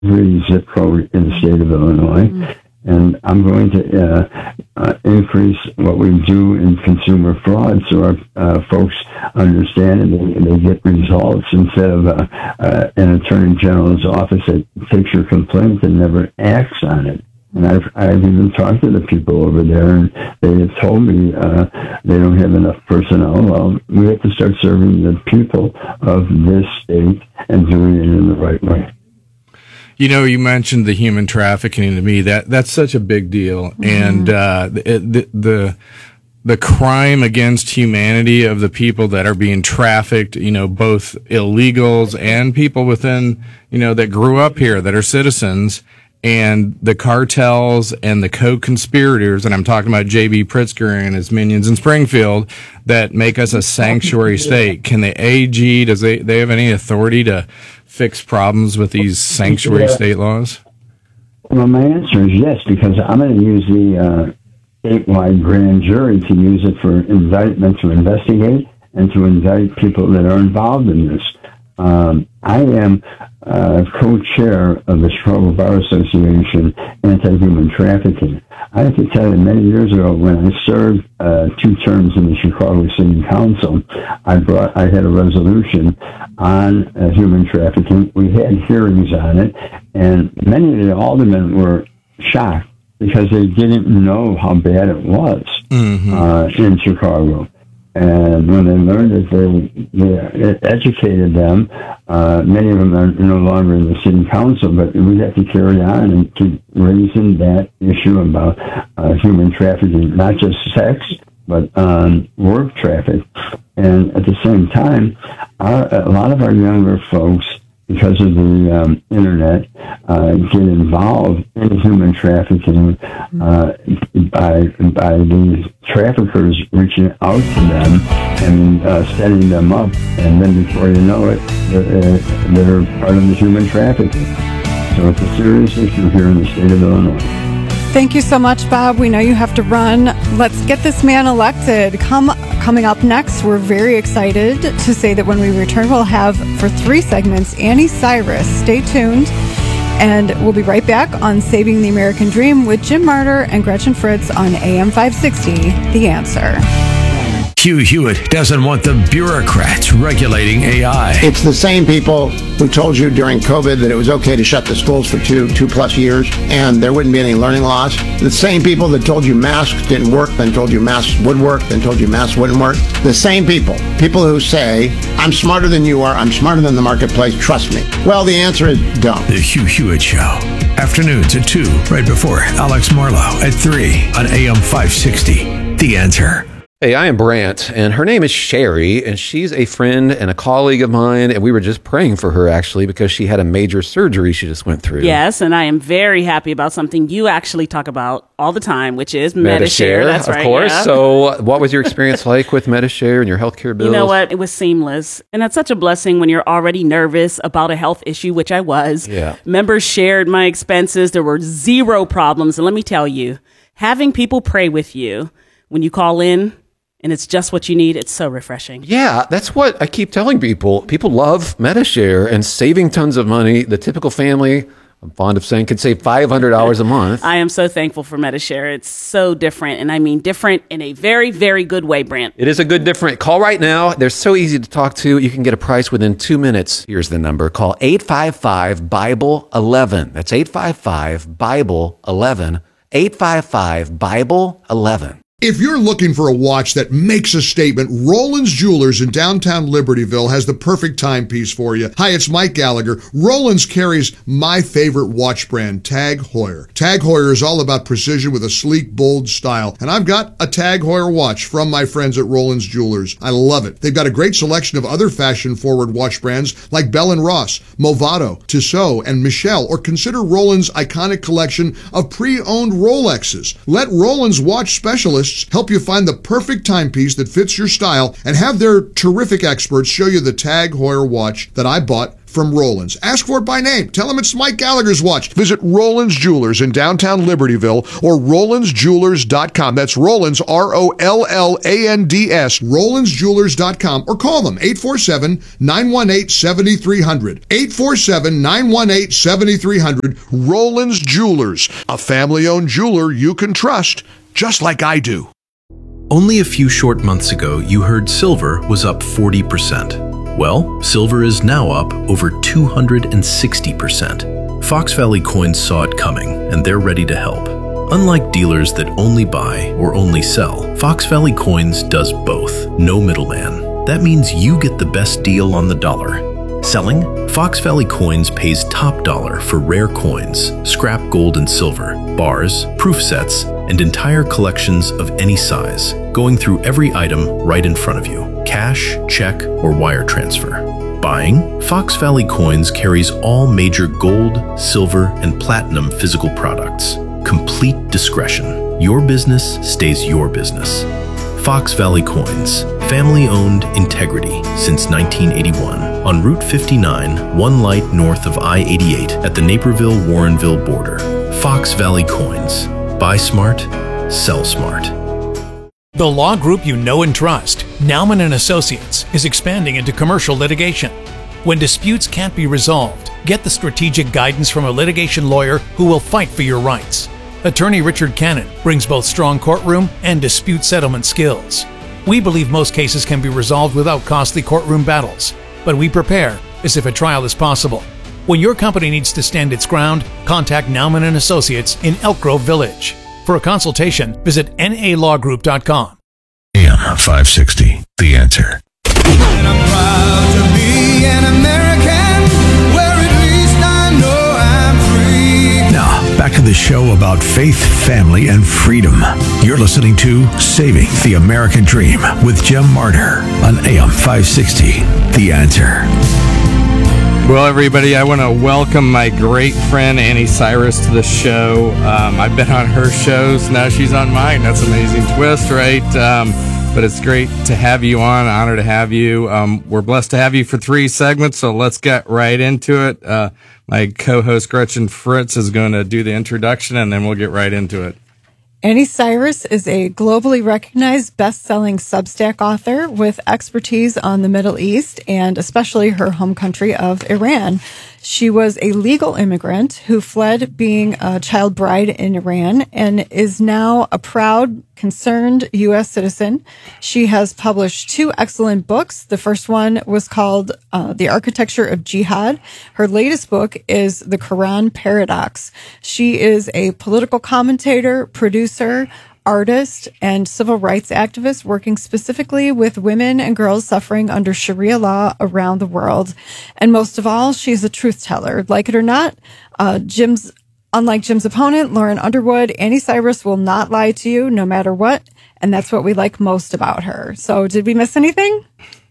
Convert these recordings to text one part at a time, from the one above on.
every zip code in the state of Illinois. Mm-hmm. And I'm going to increase what we do in consumer fraud so our folks understand and they get results instead of an attorney general's office that takes your complaint and never acts on it. And I've even talked to the people over there, and they have told me they don't have enough personnel. Well, we have to start serving the people of this state and doing it in the right way. You know, you mentioned the human trafficking to me. That's such a big deal, and the crime against humanity of the people that are being trafficked. You know, both illegals and people within, you know, that grew up here that are citizens, and the cartels and the co-conspirators. And I'm talking about J.B. Pritzker and his minions in Springfield that make us a sanctuary state. Can the AG, does they have any authority to fix problems with these sanctuary state laws? Well, my answer is yes, because I'm going to use the statewide grand jury to use it for indictment, to investigate, and to indict people that are involved in this. I am co-chair of the Chicago Bar Association Anti-Human Trafficking. I have to tell you, many years ago, when I served 2 terms in the Chicago City Council, I had a resolution on human trafficking. We had hearings on it, and many of the aldermen were shocked because they didn't know how bad it was in Chicago. And when they learned it educated them. Many of them are no longer in the city council, but we have to carry on and keep raising that issue about human trafficking, not just sex, but work traffic. And at the same time, a lot of our younger folks, because of the internet, get involved in human trafficking by these traffickers reaching out to them and setting them up, and then before you know it, they're part of the human trafficking. So it's a serious issue here in the state of Illinois. Thank you so much, Bob. We know you have to run. Let's get this man elected. Coming up next, we're very excited to say that when we return, we'll have, for 3 segments, Annie Cyrus. Stay tuned, and we'll be right back on Saving the American Dream with Jim Martyr and Gretchen Fritz on AM 560, The Answer. Hugh Hewitt doesn't want the bureaucrats regulating AI. It's the same people who told you during COVID that it was okay to shut the schools for two plus years and there wouldn't be any learning loss. The same people that told you masks didn't work, then told you masks would work, then told you masks wouldn't work. The same people who say, I'm smarter than you are, I'm smarter than the marketplace, trust me. Well, the answer is don't. The Hugh Hewitt Show. Afternoons at 2, right before Alex Marlowe at 3 on AM 560. The Answer. Hey, I am Brant, and her name is Sherry, and she's a friend and a colleague of mine, and we were just praying for her, actually, because she had a major surgery she just went through. Yes, and I am very happy about something you actually talk about all the time, which is Medi-Share. That's right, of course. Yeah. So what was your experience like with Medi-Share and your healthcare bills? You know what? It was seamless, and that's such a blessing when you're already nervous about a health issue, which I was. Yeah. Members shared my expenses. There were 0 problems, and let me tell you, having people pray with you when you call in, and it's just what you need, it's so refreshing. Yeah, that's what I keep telling people. People love Medi-Share and saving tons of money. The typical family, I'm fond of saying, could save $500 a month. I am so thankful for Medi-Share. It's so different, and I mean different in a very, very good way, Brant. It is a good different. Call right now. They're so easy to talk to. You can get a price within 2 minutes. Here's the number. Call 855-BIBLE-11. That's 855-BIBLE-11. 855-BIBLE-11. If you're looking for a watch that makes a statement, Roland's Jewelers in downtown Libertyville has the perfect timepiece for you. Hi, it's Mike Gallagher. Roland's carries my favorite watch brand, Tag Heuer. Tag Heuer is all about precision with a sleek, bold style. And I've got a Tag Heuer watch from my friends at Roland's Jewelers. I love it. They've got a great selection of other fashion-forward watch brands like Bell & Ross, Movado, Tissot, and Michelle, or consider Roland's iconic collection of pre-owned Rolexes. Let Roland's watch specialists help you find the perfect timepiece that fits your style and have their terrific experts show you the Tag Heuer watch that I bought from Roland's. Ask for it by name. Tell them it's Mike Gallagher's watch. Visit Roland's Jewelers in downtown Libertyville or RolandsJewelers.com. That's Roland's, ROLLANDS, RolandsJewelers.com, or call them 847-918-7300. 847-918-7300. Roland's Jewelers, a family-owned jeweler you can trust, just like I do. Only a few short months ago, you heard silver was up 40%. Well, silver is now up over 260%. Fox Valley Coins saw it coming, and they're ready to help. Unlike dealers that only buy or only sell, Fox Valley Coins does both. No middleman. That means you get the best deal on the dollar. Selling? Fox Valley Coins pays top dollar for rare coins, scrap gold and silver, bars, proof sets, and entire collections of any size, going through every item right in front of you. Cash, check, or wire transfer. Buying? Fox Valley Coins carries all major gold, silver, and platinum physical products. Complete discretion. Your business stays your business. Fox Valley Coins. Family-owned integrity since 1981. On Route 59, one light north of I-88 at the Naperville-Warrenville border. Fox Valley Coins. Buy smart, sell smart. The law group you know and trust, Nauman & Associates, is expanding into commercial litigation. When disputes can't be resolved, get the strategic guidance from a litigation lawyer who will fight for your rights. Attorney Richard Cannon brings both strong courtroom and dispute settlement skills. We believe most cases can be resolved without costly courtroom battles, but we prepare as if a trial is possible. When your company needs to stand its ground, contact Nauman & Associates in Elk Grove Village. For a consultation, visit nalawgroup.com. AM 560, The Answer. And I'm proud to be an American, where at least I know I'm free. Now, back to the show about faith, family, and freedom. You're listening to Saving the American Dream with Jim Martyr on AM 560, The Answer. Well, everybody, I want to welcome my great friend Annie Cyrus to the show. I've been on her shows. Now she's on mine. That's an amazing twist, right? But it's great to have you on. Honor to have you. We're blessed to have you for 3 segments, so let's get right into it. My co-host Gretchen Fritz is going to do the introduction, and then we'll get right into it. Annie Cyrus is a globally recognized best-selling Substack author with expertise on the Middle East and especially her home country of Iran. She was a legal immigrant who fled being a child bride in Iran and is now a proud, concerned U.S. citizen. She has published 2 excellent books. The first one was called The Architecture of Jihad. Her latest book is The Quran Paradox. She is a political commentator, producer, artist, and civil rights activist working specifically with women and girls suffering under Sharia law around the world. And most of all, she's a truth teller. Like it or not, unlike Jim's opponent, Lauren Underwood, Annie Cyrus will not lie to you no matter what. And that's what we like most about her. So did we miss anything?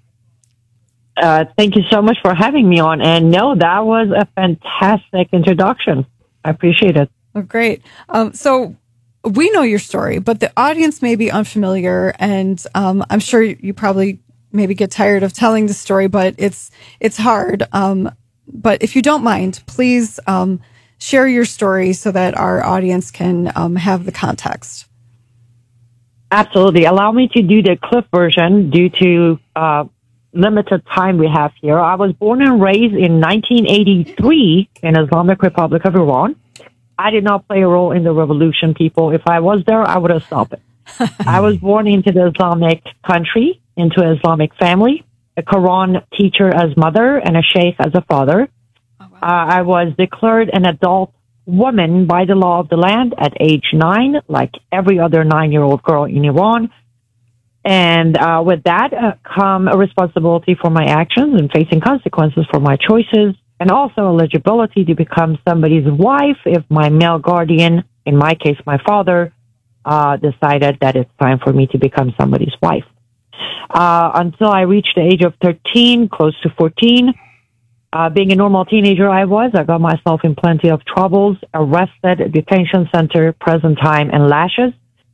Thank you so much for having me on. And no, that was a fantastic introduction. I appreciate it. Oh, great. So we know your story, but the audience may be unfamiliar, and I'm sure you probably maybe get tired of telling the story, but it's hard. But if you don't mind, please share your story so that our audience can have the context. Absolutely. Allow me to do the clip version due to limited time we have here. I was born and raised in 1983 in Islamic Republic of Iran. I did not play a role in the revolution, people. If I was there, I would have stopped it. I was born into the Islamic country, into an Islamic family, a Quran teacher as mother, and a sheikh as a father. Oh, wow. I was declared an adult woman by the law of the land at age 9, like every other 9-year-old girl in Iran. And with that come a responsibility for my actions and facing consequences for my choices, and also eligibility to become somebody's wife if my male guardian, in my case my father, decided that it's time for me to become somebody's wife. Until I reached the age of 13, close to 14, being a normal teenager I got myself in plenty of troubles, arrested, detention center, prison time, and lashes.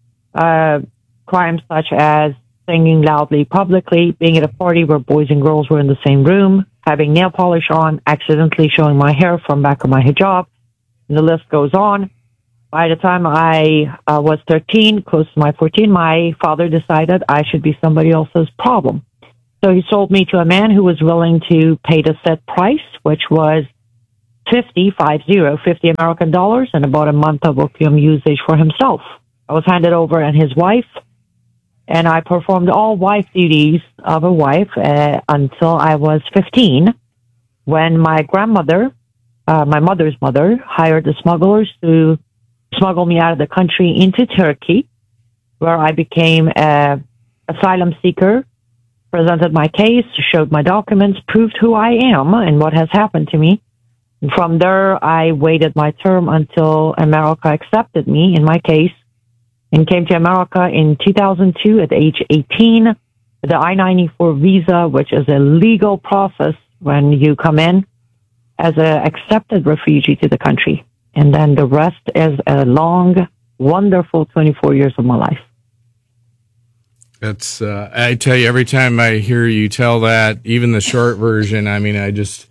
Crimes such as singing loudly publicly, being at a party where boys and girls were in the same room, having nail polish on, accidentally showing my hair from back of my hijab. And the list goes on. By the time I was 13, close to my 14, my father decided I should be somebody else's problem. So he sold me to a man who was willing to pay the set price, which was 50 American dollars, and about a month of opium usage for himself. I was handed over and his wife, and I performed all wife duties of a wife until I was 15, when my grandmother, my mother's mother, hired the smugglers to smuggle me out of the country into Turkey, where I became an asylum seeker, presented my case, showed my documents, proved who I am and what has happened to me. And from there, I waited my term until America accepted me in my case and came to America in 2002 at age 18, the I-94 visa, which is a legal process when you come in as an accepted refugee to the country. And then the rest is a long, wonderful 24 years of my life. That's, I tell you, every time I hear you tell that, even the short version, I mean,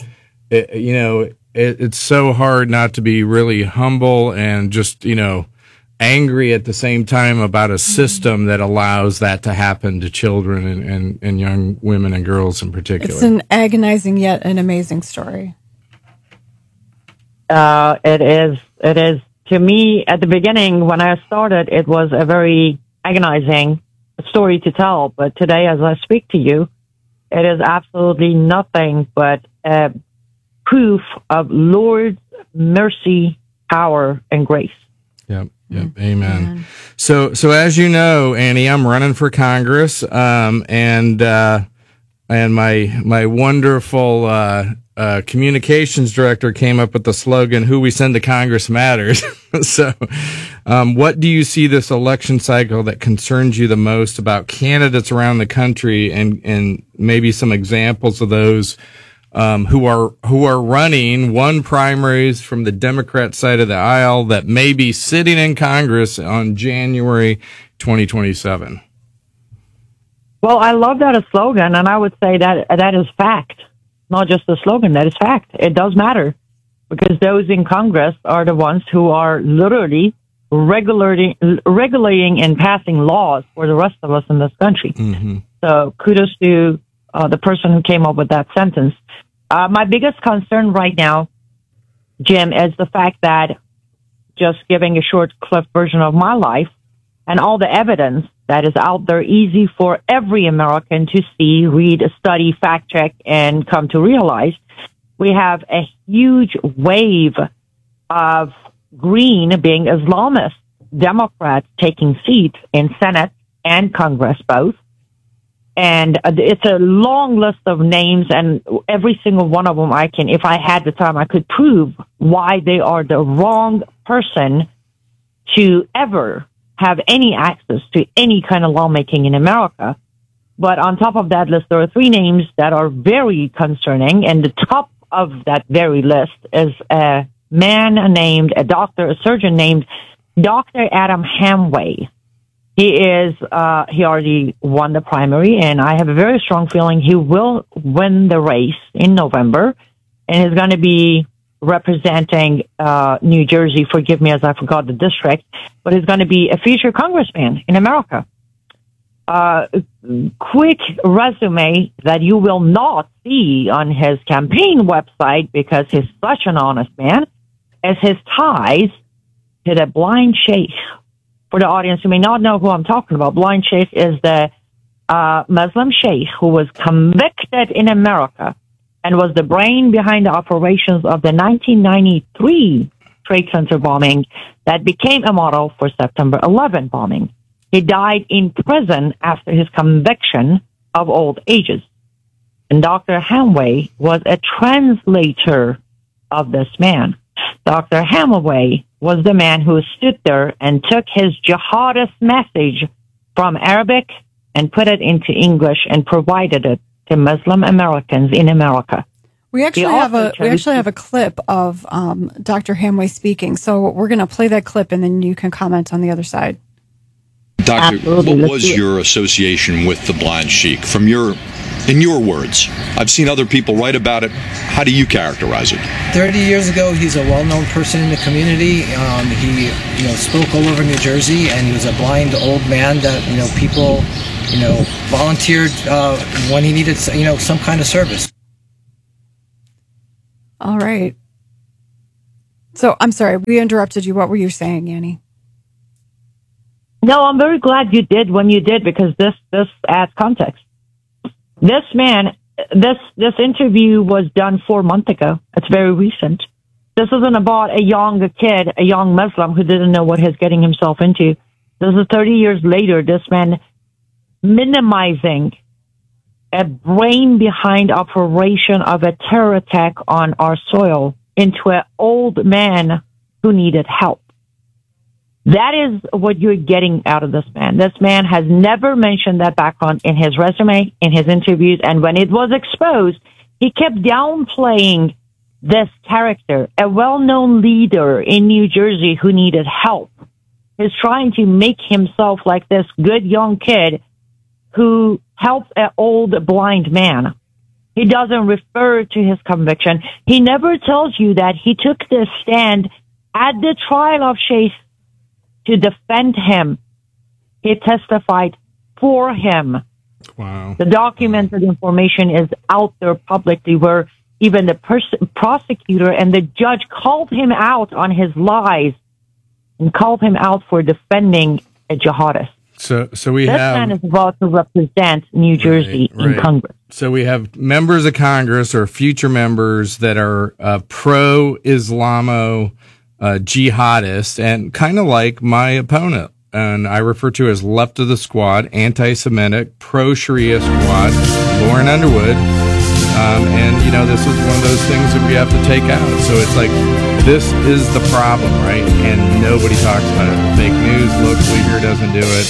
it's so hard not to be really humble and just, angry at the same time about a system that allows that to happen to children and young women and girls in particular. It's an agonizing yet an amazing story. It is. To me, at the beginning, when I started, it was a very agonizing story to tell. But today, as I speak to you, it is absolutely nothing but proof of Lord's mercy, power, and grace. Yep. Amen. So as you know, Annie, I'm running for Congress, and my wonderful communications director came up with the slogan, "Who we send to Congress matters." So, what do you see this election cycle that concerns you the most about candidates around the country, and maybe some examples of those who are running, won primaries from the Democrat side of the aisle that may be sitting in Congress on January 2027? Well, I love that a slogan, and I would say that is fact. Not just a slogan, that is fact. It does matter, because those in Congress are the ones who are literally regulating and passing laws for the rest of us in this country. Mm-hmm. So kudos to the person who came up with that sentence. My biggest concern right now, Jim, is the fact that, just giving a short clip version of my life and all the evidence that is out there, easy for every American to see, read, study, fact check, and come to realize, we have a huge wave of green being Islamist Democrats taking seats in Senate and Congress both. And it's a long list of names, and every single one of them if I had the time, I could prove why they are the wrong person to ever have any access to any kind of lawmaking in America. But on top of that list, there are three names that are very concerning, and the top of that very list is a surgeon named Dr. Adam Hamway. He already won the primary, and I have a very strong feeling he will win the race in November, and is going to be representing New Jersey. Forgive me as I forgot the district, but he's going to be a future congressman in America. Quick resume that you will not see on his campaign website, because he's such an honest man, is his ties to the blind sheikh. For the audience who may not know who I'm talking about, blind sheikh is the Muslim sheikh who was convicted in America and was the brain behind the operations of the 1993 Trade Center bombing that became a model for September 11 bombing. He died in prison after his conviction of old ages. And Dr. Hamway was a translator of this man. Dr. Hamway was the man who stood there and took his jihadist message from Arabic and put it into English and provided it to Muslim Americans in America. We actually have a clip of Dr. Hamway speaking, so we're going to play that clip, and then you can comment on the other side. Doctor, Absolutely. what Let's was do it. your association with the Blind Sheik? In your words, I've seen other people write about it. How do you characterize it? 30 years ago, he's a well-known person in the community. He, spoke all over New Jersey, and he was a blind old man that, people, volunteered when he needed, some kind of service. All right. So I'm sorry, we interrupted you. What were you saying, Annie? No, I'm very glad you did when you did, because this adds context. This man, this interview was done 4 months ago. It's very recent. This isn't about a young kid, a young Muslim who didn't know what he's getting himself into. This is 30 years later, this man minimizing a brain behind operation of a terror attack on our soil into an old man who needed help. That is what you're getting out of this man. This man has never mentioned that background in his resume, in his interviews, and when it was exposed, he kept downplaying this character, a well-known leader in New Jersey who needed help. He's trying to make himself like this good young kid who helped an old blind man. He doesn't refer to his conviction. He never tells you that he took this stand at the trial of Shays to defend him. He testified for him. Wow. The documented information is out there publicly, where even the prosecutor and the judge called him out on his lies and called him out for defending a jihadist. So we this have... man is about to represent New Jersey in Congress. So we have members of Congress or future members that are pro-Islamo jihadist, and kind of like my opponent, and I refer to as left of the squad, anti-Semitic, pro-Sharia squad, Lauren Underwood. And this is one of those things that we have to take out. So it's like, this is the problem, right? And nobody talks about it. Fake news locally here doesn't do it.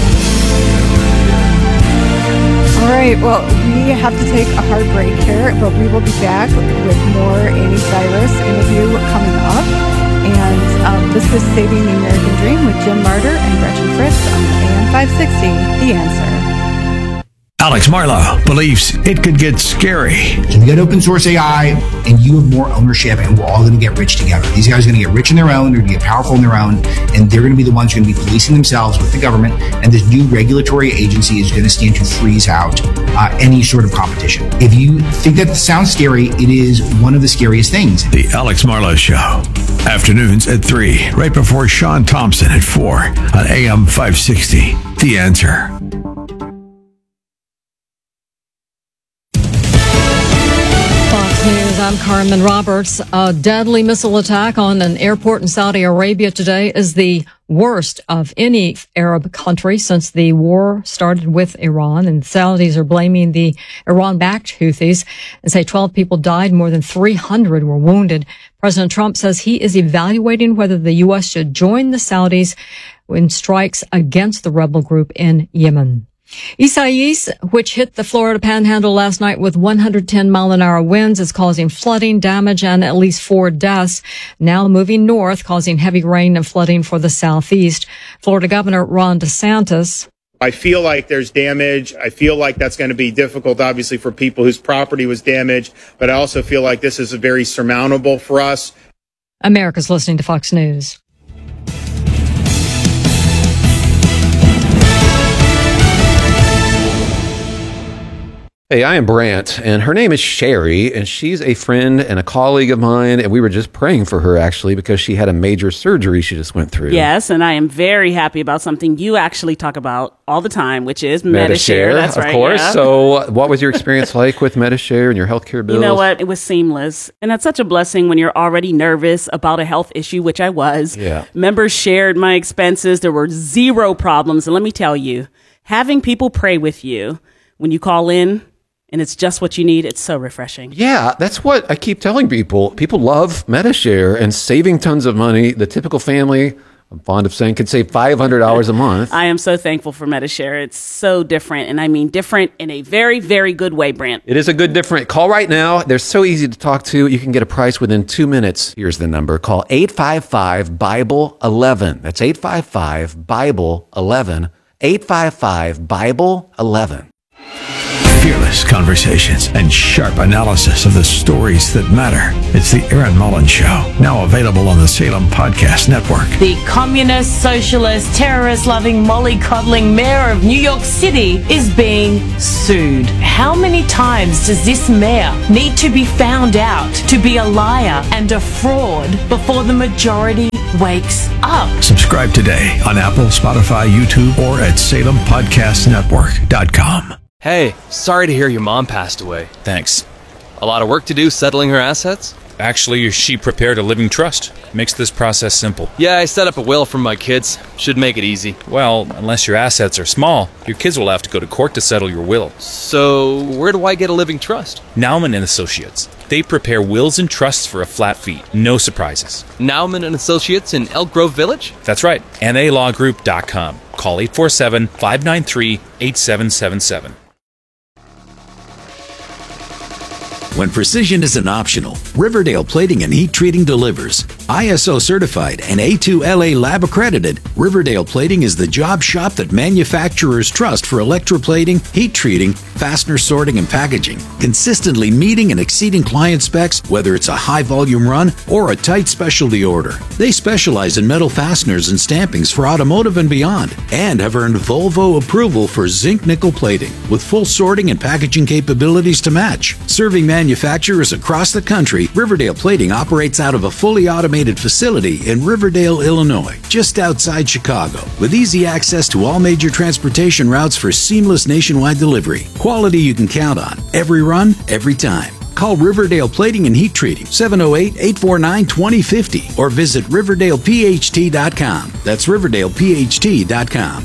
All right, well, we have to take a hard break here, but we will be back with more Annie Cyrus interview coming up. And this is Saving the American Dream with Jim Martyr and Gretchen Fritz on AM 560, The Answer. Alex Marlow believes it could get scary. You get open source AI and you have more ownership, and we're all going to get rich together. These guys are going to get rich in their own, they're going to get powerful in their own, and they're going to be the ones who are going to be policing themselves with the government, and this new regulatory agency is going to stand to freeze out any sort of competition. If you think that sounds scary, it is one of the scariest things. The Alex Marlow Show. Afternoons at 3, right before Sean Thompson at 4 on AM 560. The Answer. News, I'm Carmen Roberts. A deadly missile attack on an airport in Saudi Arabia today is the worst of any Arab country since the war started with Iran, and Saudis are blaming the Iran-backed Houthis and say 12 people died, more than 300 were wounded. President Trump says he is evaluating whether the U.S. should join the Saudis in strikes against the rebel group in Yemen. Isaias, which hit the Florida Panhandle last night with 110-mile-an-hour winds, is causing flooding, damage, and at least 4 deaths. Now moving north, causing heavy rain and flooding for the southeast. Florida Governor Ron DeSantis. I feel like there's damage. I feel like that's going to be difficult, obviously, for people whose property was damaged. But I also feel like this is very surmountable for us. America's listening to Fox News. Hey, I am Brant, and her name is Sherry, and she's a friend and a colleague of mine, and we were just praying for her, actually, because she had a major surgery she just went through. Yes, and I am very happy about something you actually talk about all the time, which is Medi-Share. That's right, of course. Yeah. So what was your experience like with Medi-Share and your healthcare bills? You know what? It was seamless. And that's such a blessing when you're already nervous about a health issue, which I was. Yeah. Members shared my expenses. There were 0 problems. And let me tell you, having people pray with you when you call in, and it's just what you need, it's so refreshing. Yeah, that's what I keep telling people. People love Medi-Share and saving tons of money. The typical family, I'm fond of saying, could save $500 a month. I am so thankful for Medi-Share. It's so different, and I mean different in a very, very good way, Brant. It is a good different. Call right now. They're so easy to talk to. You can get a price within 2 minutes. Here's the number. Call 855-BIBLE-11. That's 855-BIBLE-11. 855-BIBLE-11. Fearless conversations and sharp analysis of the stories that matter. It's the Aaron Mullins Show, now available on the Salem Podcast Network. The communist, socialist, terrorist-loving, mollycoddling mayor of New York City is being sued. How many times does this mayor need to be found out to be a liar and a fraud before the majority wakes up? Subscribe today on Apple, Spotify, YouTube, or at SalemPodcastNetwork.com. Hey, sorry to hear your mom passed away. Thanks. A lot of work to do settling her assets? Actually, she prepared a living trust. Makes this process simple. Yeah, I set up a will for my kids. Should make it easy. Well, unless your assets are small, your kids will have to go to court to settle your will. So, where do I get a living trust? Nauman and Associates. They prepare wills and trusts for a flat fee. No surprises. Nauman and Associates in Elk Grove Village? That's right. NALawGroup.com. Call 847-593-8777. When precision isn't optional, Riverdale Plating and Heat Treating delivers. ISO certified and A2LA lab accredited, Riverdale Plating is the job shop that manufacturers trust for electroplating, heat treating, fastener sorting, and packaging. Consistently meeting and exceeding client specs, whether it's a high volume run or a tight specialty order. They specialize in metal fasteners and stampings for automotive and beyond, and have earned Volvo approval for zinc nickel plating, with full sorting and packaging capabilities to match. Serving manufacturers across the country, Riverdale Plating operates out of a fully automated facility in Riverdale, Illinois, just outside Chicago, with easy access to all major transportation routes for seamless nationwide delivery. Quality you can count on, every run, every time. Call Riverdale Plating and Heat Treating, 708-849-2050, or visit RiverdalePHT.com. That's RiverdalePHT.com.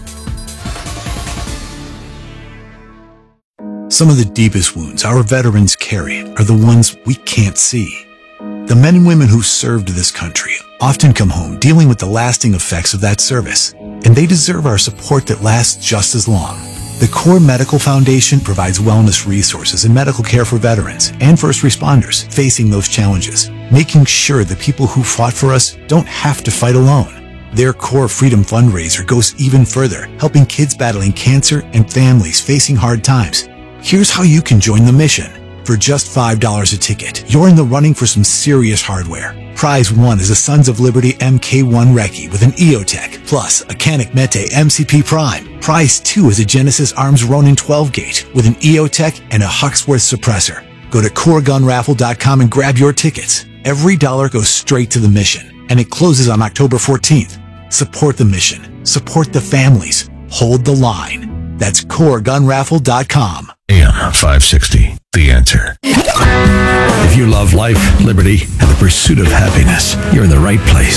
Some of the deepest wounds our veterans carry are the ones we can't see. The men and women who served this country often come home dealing with the lasting effects of that service, and they deserve our support that lasts just as long. The Core Medical Foundation provides wellness resources and medical care for veterans and first responders facing those challenges, making sure the people who fought for us don't have to fight alone. Their Core Freedom fundraiser goes even further, helping kids battling cancer and families facing hard times. Here's how you can join the mission. For just $5 a ticket, you're in the running for some serious hardware. Prize 1 is a Sons of Liberty MK1 Recce with an EOTech, plus a Canik Mete MCP Prime. Prize 2 is a Genesis Arms Ronin 12-gauge with an EOTech and a Huxworth suppressor. Go to CoreGunRaffle.com and grab your tickets. Every dollar goes straight to the mission, and it closes on October 14th. Support the mission. Support the families. Hold the line. That's CoreGunRaffle.com. AM 560, The Answer. If you love life, liberty, and the pursuit of happiness, you're in the right place.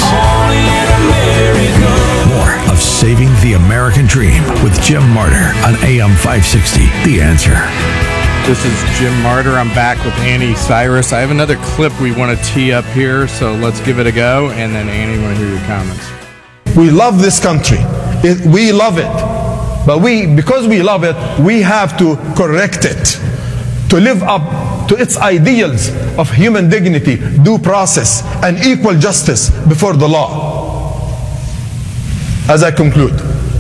More of Saving the American Dream with Jim Martyr on AM 560, The Answer. This is Jim Martyr. I'm back with Annie Cyrus. I have another clip we want to tee up here, so let's give it a go. And then, Annie, I want to hear your comments. We love this country. We love it. But because we love it, we have to correct it, to live up to its ideals of human dignity, due process, and equal justice before the law. As I conclude,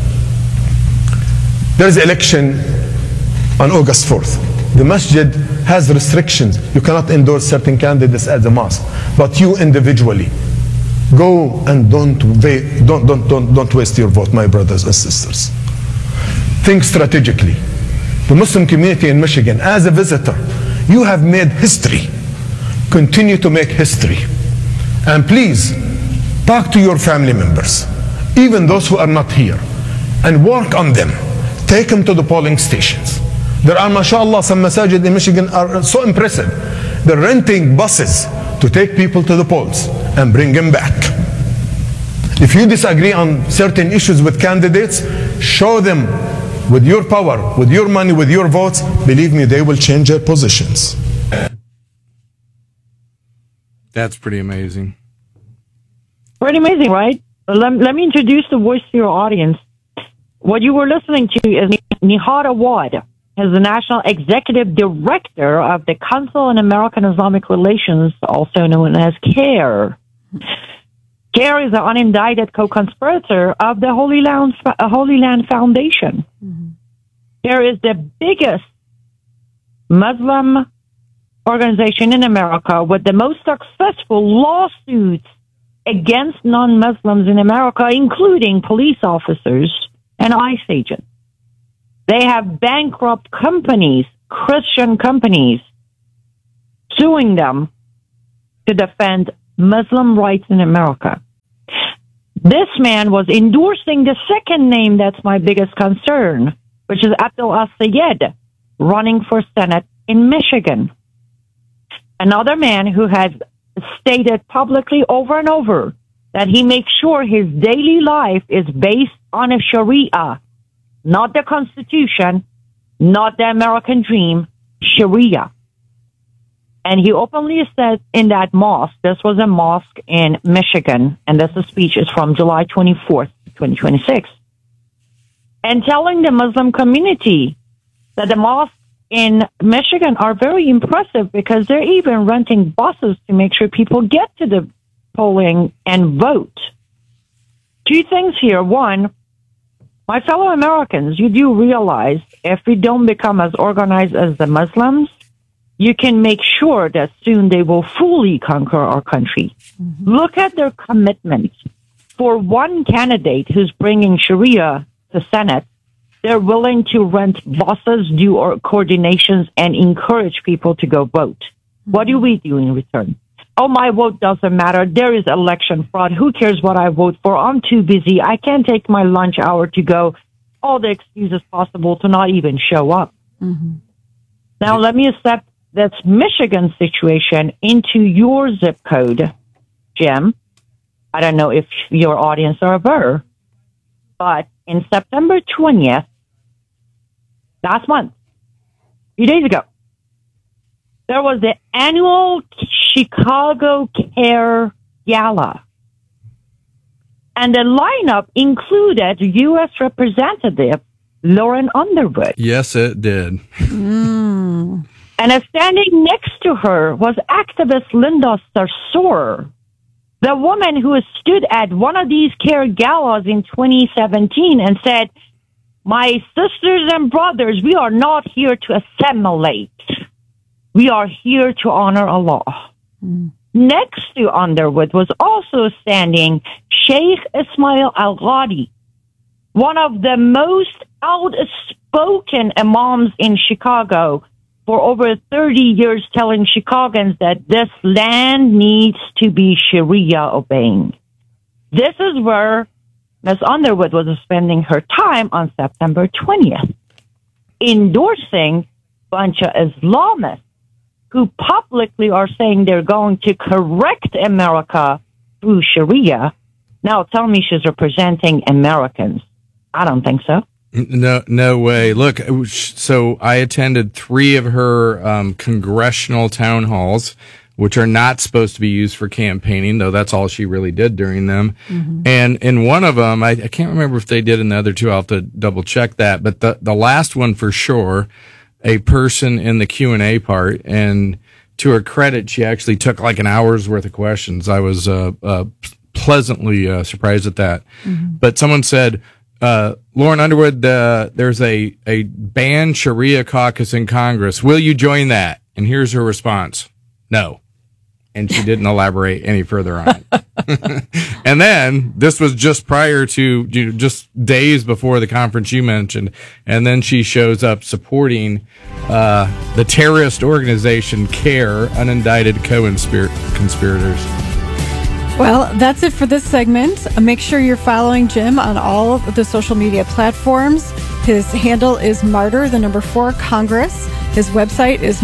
there is an election on August 4th. The masjid has restrictions. You cannot endorse certain candidates at the mosque, but you individually go and don't waste your vote, my brothers and sisters. Think strategically. The Muslim community in Michigan, as a visitor, you have made history. Continue to make history. And please, talk to your family members, even those who are not here, and work on them. Take them to the polling stations. There are, mashallah, some masajid in Michigan are so impressive. They're renting buses to take people to the polls and bring them back. If you disagree on certain issues with candidates, show them with your power, with your money, with your votes. Believe me, they will change their positions. That's pretty amazing. Pretty amazing, right? Let me introduce the voice to your audience. What you were listening to is Nihad Awad, is the National Executive Director of the Council on American Islamic Relations, also known as CAIR. Kerr is an unindicted co-conspirator of the Holy Land Foundation. There is the biggest Muslim organization in America with the most successful lawsuits against non-Muslims in America, including police officers and ICE agents. They have bankrupt companies, Christian companies, suing them to defend Muslim rights in America. This man was endorsing the second name that's my biggest concern, which is Abdul Al-Sayed, running for Senate in Michigan. Another man who has stated publicly over and over that he makes sure his daily life is based on a Sharia, not the Constitution, not the American dream, Sharia. And he openly said in that mosque, this was a mosque in Michigan, and this speech is from July 24th, 2026, and telling the Muslim community that the mosques in Michigan are very impressive because they're even renting buses to make sure people get to the polling and vote. Two things here. One, my fellow Americans, you do realize if we don't become as organized as the Muslims, you can make sure that soon they will fully conquer our country. Look at their commitment. For one candidate who's bringing Sharia to Senate, they're willing to rent buses, do coordinations, and encourage people to go vote. What do we do in return? Oh, my vote doesn't matter. There is election fraud. Who cares what I vote for? I'm too busy. I can't take my lunch hour to go. All the excuses possible to not even show up. Now, let me accept this Michigan situation into your zip code, Jim. I don't know if your audience are aware, but in September 20th, last month, a few days ago, there was the annual Chicago Care Gala. And the lineup included U.S. Representative Lauren Underwood. Yes, it did. And standing next to her was activist Linda Sarsour, the woman who stood at one of these care galas in 2017 and said, "My sisters and brothers, we are not here to assimilate. We are here to honor Allah." Next to Underwood was also standing Sheikh Ismail Al-Ghadi, one of the most outspoken imams in Chicago for over 30 years, telling Chicagoans that this land needs to be Sharia obeying. This is where Ms. Underwood was spending her time on September 20th, endorsing a bunch of Islamists who publicly are saying they're going to correct America through Sharia. Now tell me she's representing Americans. I don't think so. No way. Look, so I attended 3 of her congressional town halls, which are not supposed to be used for campaigning, though that's all she really did during them. And in one of them, I can't remember if they did in the other 2. I'll have to double check that. But the last one for sure, a person in the Q&A part, and to her credit, she actually took like an hour's worth of questions. I was pleasantly surprised at that. But someone said, Lauren Underwood, there's a banned Sharia caucus in Congress. Will you join that? And here's her response. No. And she didn't elaborate any further on it. And then this was just prior to, just days before the conference you mentioned. And then she shows up supporting the terrorist organization CARE, unindicted co-conspirators. Well, that's it for this segment. Make sure you're following Jim on all of the social media platforms. His handle is Martyr, 4 Congress. His website is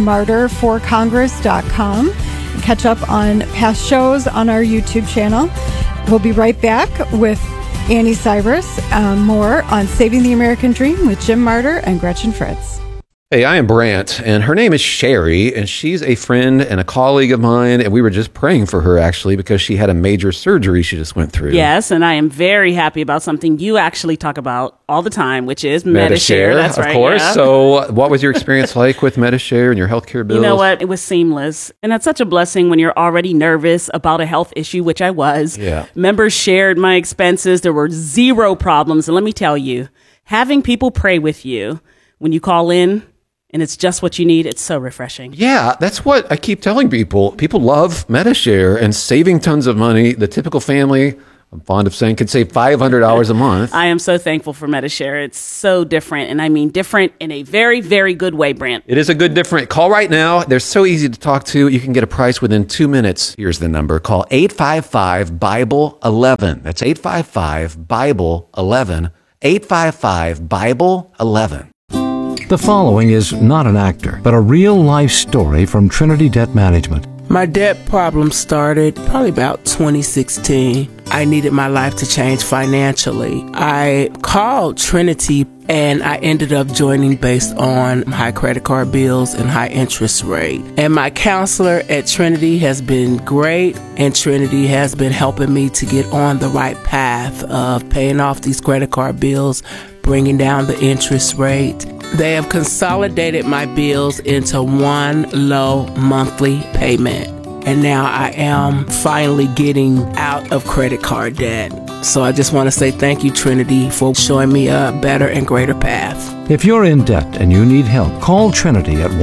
martyr4congress.com. Catch up on past shows on our YouTube channel. We'll be right back with Annie Cyrus, more on Saving the American Dream with Jim Martyr and Gretchen Fritz. Hey, I am Brant, and her name is Sherry, and she's a friend and a colleague of mine, and we were just praying for her, actually, because she had a major surgery she just went through. Yes, and I am very happy about something you actually talk about all the time, which is Medi-Share. That's right. Of course. Yeah. So what was your experience like with Medi-Share and your healthcare bills? You know what? It was seamless. And that's such a blessing when you're already nervous about a health issue, which I was. Yeah. Members shared my expenses. There were zero problems. And let me tell you, having people pray with you when you call in, and it's just what you need, it's so refreshing. Yeah, that's what I keep telling people. People love Medi-Share and saving tons of money. The typical family, I'm fond of saying, could save $500 a month. I am so thankful for Medi-Share. It's so different, and I mean different in a very, very good way, Brant. It is a good different. Call right now. They're so easy to talk to. You can get a price within 2 minutes. Here's the number. Call 855-BIBLE-11. That's 855-BIBLE-11. 855-BIBLE-11. The following is not an actor, but a real-life story from Trinity Debt Management. My debt problem started probably about 2016. I needed my life to change financially. I called Trinity and I ended up joining based on high credit card bills and high interest rate. And my counselor at Trinity has been great, and Trinity has been helping me to get on the right path of paying off these credit card bills, bringing down the interest rate. They have consolidated my bills into one low monthly payment. And now I am finally getting out of credit card debt. So I just want to say thank you, Trinity, for showing me a better and greater path. If you're in debt and you need help, call Trinity at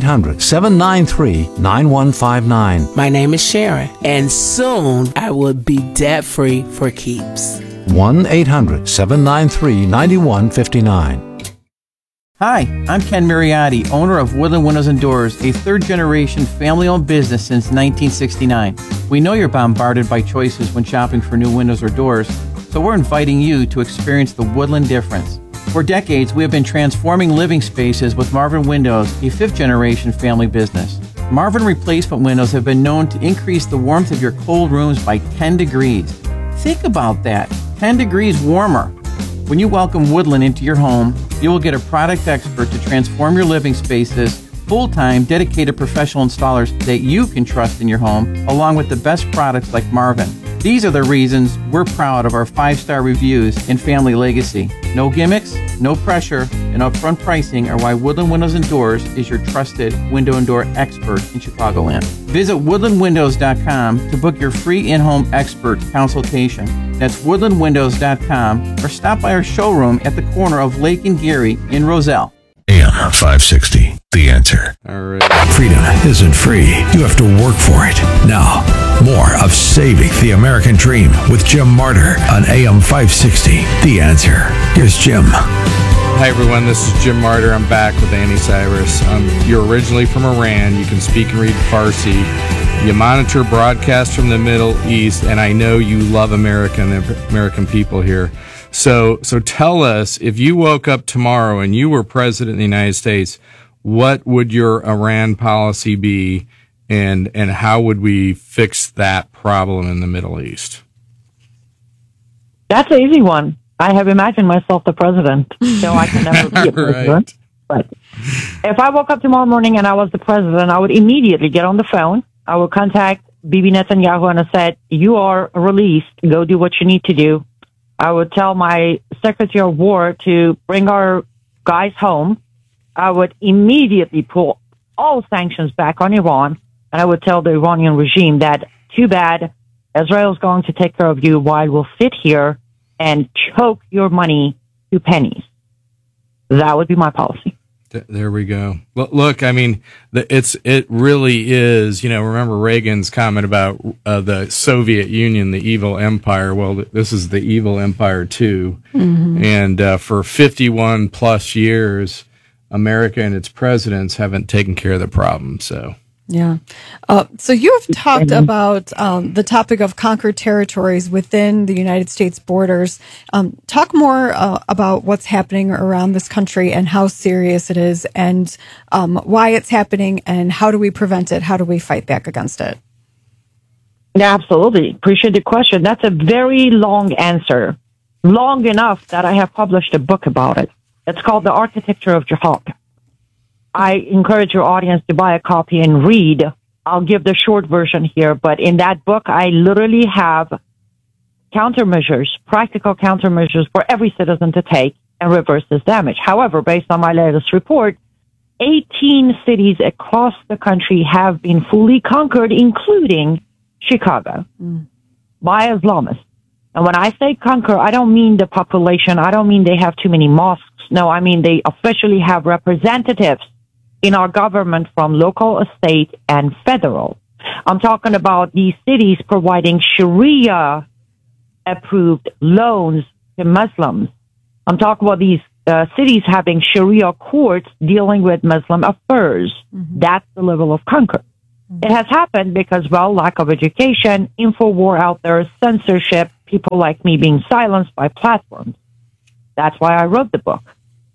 1-800-793-9159. My name is Sharon, and soon I will be debt-free for keeps. 1-800-793-9159. Hi, I'm Ken Mariotti, owner of Woodland Windows and Doors, a third-generation family-owned business since 1969. We know you're bombarded by choices when shopping for new windows or doors, so we're inviting you to experience the Woodland difference. For decades, we have been transforming living spaces with Marvin Windows, a fifth-generation family business. Marvin replacement windows have been known to increase the warmth of your cold rooms by 10 degrees. Think about that, 10 degrees warmer. When you welcome Woodland into your home, you will get a product expert to transform your living spaces, full-time, dedicated professional installers that you can trust in your home, along with the best products like Marvin. These are the reasons we're proud of our 5-star reviews and family legacy. No gimmicks, no pressure, and upfront pricing are why Woodland Windows and Doors is your trusted window and door expert in Chicagoland. Visit woodlandwindows.com to book your free in-home expert consultation. That's woodlandwindows.com, or stop by our showroom at the corner of Lake and Geary in Roselle. AM 560, The Answer. All right. Freedom isn't free. You have to work for it. Now, more of Saving the American Dream with Jim Martyr on AM 560, The Answer. Here's Jim. Hi, everyone. This is Jim Martyr. I'm back with Annie Cyrus. You're originally from Iran. You can speak and read Farsi. You monitor broadcasts from the Middle East, and I know you love American people here. So tell us, if you woke up tomorrow and you were president of the United States, what would your Iran policy be, and how would we fix that problem in the Middle East? That's an easy one. I have imagined myself the president, so I can never be a president. But if I woke up tomorrow morning and I was the president, I would immediately get on the phone. I would contact Bibi Netanyahu and I said, you are released. Go do what you need to do. I would tell my Secretary of War to bring our guys home. I would immediately pull all sanctions back on Iran. And I would tell the Iranian regime that, too bad, Israel's going to take care of you while we'll sit here and choke your money to pennies. That would be my policy. There we go. Look, I mean, it really is, remember Reagan's comment about the Soviet Union, the evil empire. Well, this is the evil empire too. Mm-hmm. And for 51 plus years, America and its presidents haven't taken care of the problem. So. Yeah. So you have talked about the topic of conquered territories within the United States borders. Talk more about what's happening around this country and how serious it is, and why it's happening, and how do we prevent it? How do we fight back against it? Yeah, absolutely. Appreciate the question. That's a very long answer. Long enough that I have published a book about it. It's called The Architecture of Jihad. I encourage your audience to buy a copy and read. I'll give the short version here, but in that book, I literally have countermeasures, practical countermeasures for every citizen to take and reverse this damage. However, based on my latest report, 18 cities across the country have been fully conquered, including Chicago, by Islamists. And when I say conquer, I don't mean the population. I don't mean they have too many mosques. No, I mean they officially have representatives in our government from local, state, and federal. I'm talking about these cities providing Sharia-approved loans to Muslims. I'm talking about these cities having Sharia courts dealing with Muslim affairs. That's the level of conquer. It has happened because, well, lack of education, InfoWar out there, censorship, people like me being silenced by platforms. That's why I wrote the book.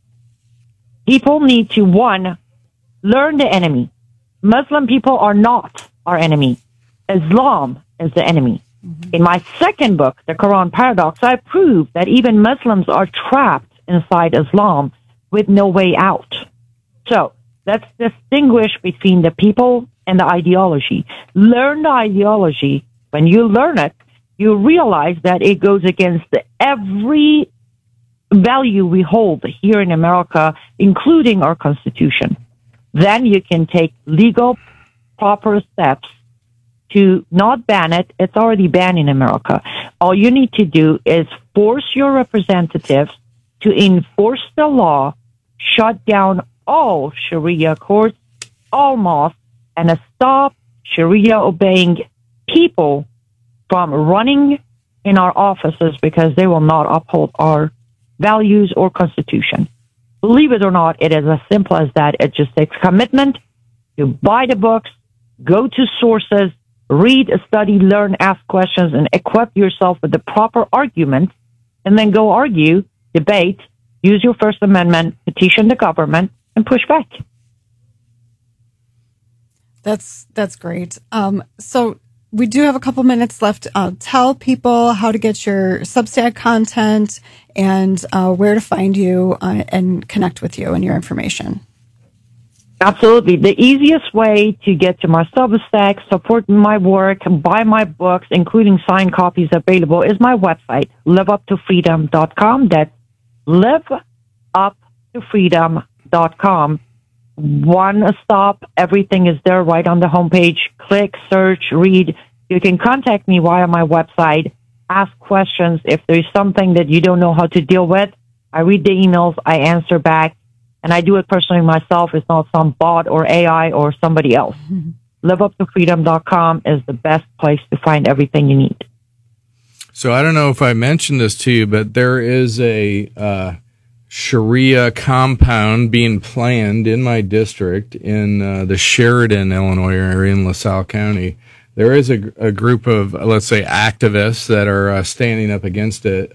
People need to, one, learn the enemy. Muslim people are not our enemy. Islam is the enemy. In my second book, The Quran Paradox, I prove that even Muslims are trapped inside Islam with no way out. So let's distinguish between the people and the ideology. Learn the ideology. When you learn it, you realize that it goes against every value we hold here in America, including our Constitution. Then you can take legal, proper steps to not ban it. It's already banned in America. All you need to do is force your representatives to enforce the law, shut down all Sharia courts, all mosques, and stop Sharia-obeying people from running in our offices because they will not uphold our values or Constitution. Believe it or not, it is as simple as that. It just takes commitment to buy the books, go to sources, read, study, learn, ask questions, and equip yourself with the proper argument, and then go argue, debate, use your First Amendment, petition the government, and push back. That's great. So we do have a couple minutes left. Tell people how to get your Substack content and where to find you and connect with you and your information. Absolutely. The easiest way to get to my Substack, support my work, buy my books, including signed copies available, is my website, liveuptofreedom.com. That's liveuptofreedom.com. One stop, everything is there right on the homepage. Click, search, read. You can contact me via my website, ask questions. If there's something that you don't know how to deal with, I read the emails, I answer back, and I do it personally myself. It's not some bot or AI or somebody else. Liveuptofreedom.com is the best place to find everything you need. So I don't know if I mentioned this to you, but there is a Sharia compound being planned in my district in the Sheridan, Illinois area in LaSalle County. There is a group of, let's say, activists that are standing up against it.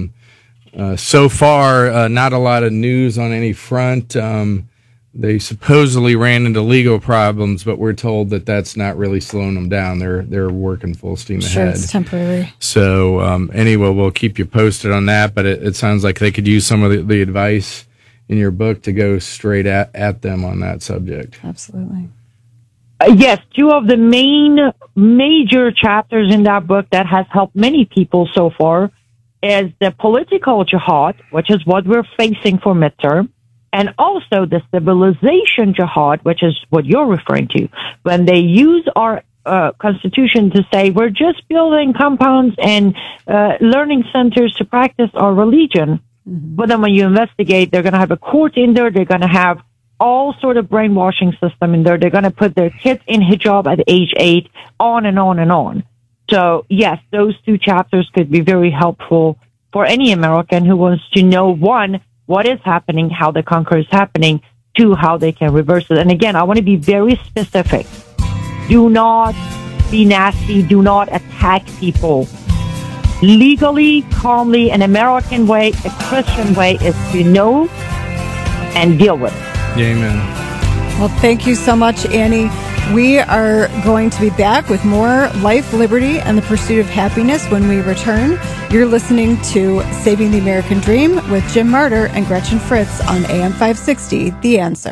So far, not a lot of news on any front. They supposedly ran into legal problems, but we're told that that's not really slowing them down. They're working full steam ahead. Sure, it's temporary. So anyway, we'll keep you posted on that. But it sounds like they could use some of the advice in your book to go straight at them on that subject. Absolutely. Yes, two of the major chapters in that book that has helped many people so far is the political jihad, which is what we're facing for midterm, and also the civilization jihad, which is what you're referring to, when they use our Constitution to say we're just building compounds and learning centers to practice our religion. But then when you investigate, they're going to have a court in there. They're going to have all sort of brainwashing system in there. They're going to put their kids in hijab at age 8, on and on and on. So, yes, those two chapters could be very helpful for any American who wants to know, one, what is happening, how the conquer is happening, two, how they can reverse it. And again, I want to be very specific. Do not be nasty. Do not attack people. Legally, calmly, an American way, a Christian way is to know and deal with it. Amen. Well, thank you so much, Annie. We are going to be back with more life, liberty, and the pursuit of happiness when we return. You're listening to Saving the American Dream with Jim Martyr and Gretchen Fritz on AM 560, The Answer.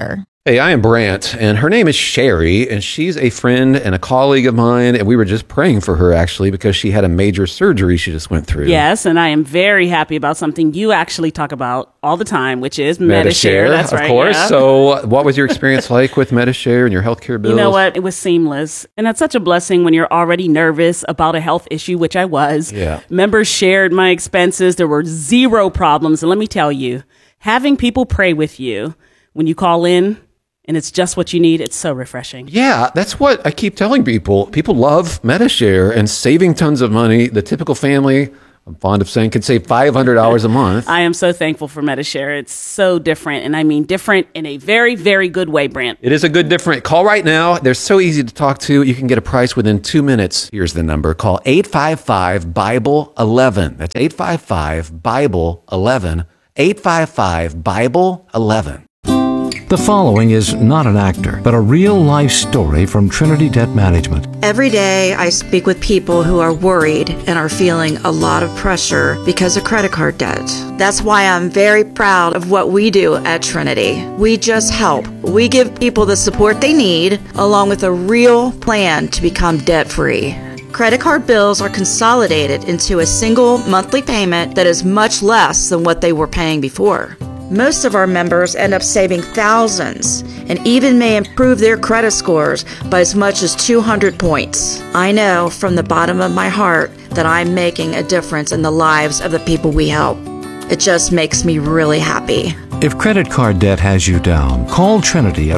Hey, I am Brant, and her name is Sherry, and she's a friend and a colleague of mine, and we were just praying for her, actually, because she had a major surgery she just went through. Yes, and I am very happy about something you actually talk about all the time, which is Medi-Share. That's right. Of course. Yeah. So what was your experience like with Medi-Share and your healthcare bills? You know what? It was seamless. And that's such a blessing when you're already nervous about a health issue, which I was. Yeah. Members shared my expenses. There were zero problems. And let me tell you, having people pray with you when you call in, and it's just what you need, it's so refreshing. Yeah, that's what I keep telling people. People love Medi-Share and saving tons of money. The typical family, I'm fond of saying, could save $500 a month. I am so thankful for Medi-Share. It's so different, and I mean different in a very, very good way, Brant. It is a good different. Call right now. They're so easy to talk to. You can get a price within 2 minutes. Here's the number. Call 855-BIBLE-11. That's 855-BIBLE-11. 855-BIBLE-11. The following is not an actor, but a real-life story from Trinity Debt Management. Every day I speak with people who are worried and are feeling a lot of pressure because of credit card debt. That's why I'm very proud of what we do at Trinity. We just help. We give people the support they need, along with a real plan to become debt-free. Credit card bills are consolidated into a single monthly payment that is much less than what they were paying before. Most of our members end up saving thousands and even may improve their credit scores by as much as 200 points. I know from the bottom of my heart that I'm making a difference in the lives of the people we help. It just makes me really happy. If credit card debt has you down, call Trinity at